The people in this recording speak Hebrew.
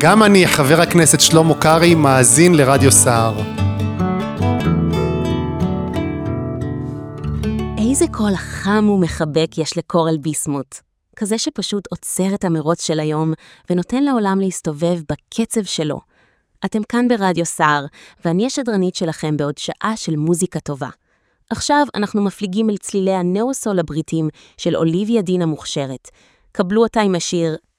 גם אני, חבר הכנסת שלמה קרעי, מאזין לרדיו סער. איזה קול חם ומחבק יש לקורל ביסמוט. כזה שפשוט עוצר את המרוץ של היום ונותן לעולם להסתובב בקצב שלו. אתם כאן ברדיו סער, ואני השדרנית שלכם בעוד שעה של מוזיקה טובה. עכשיו אנחנו מפליגים אל צלילי הנאו-סול הבריטים של אוליביה דין המוכשרת. קבלו אותה עם השיר